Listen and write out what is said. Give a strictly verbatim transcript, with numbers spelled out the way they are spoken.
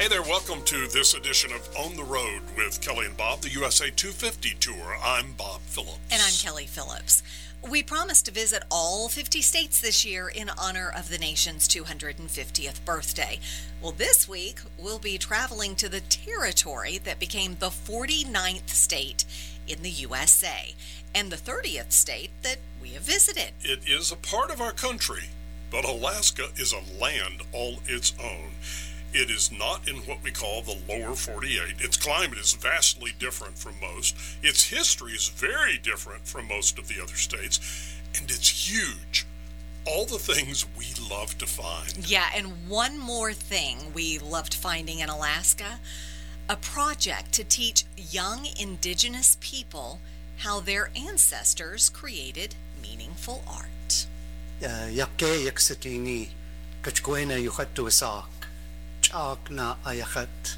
Hey there, welcome to this edition of On the Road with Kelly and Bob, the U S A two fifty Tour. I'm Bob Phillips. And I'm Kelly Phillips. We promised to visit all fifty states this year in honor of the nation's two hundred fiftieth birthday. Well, this week, we'll be traveling to the territory that became the forty-ninth state in the U S A, and the thirtieth state that we have visited. It is a part of our country, but Alaska is a land all its own. It is not in what we call the lower forty-eight. Its climate is vastly different from most. Its history is very different from most of the other states. And it's huge. All the things we love to find. Yeah, and one more thing we loved finding in Alaska, a project to teach young indigenous people how their ancestors created meaningful art. Yakke yaksatini kachkoena yukhatu sak. Chak na ayakhat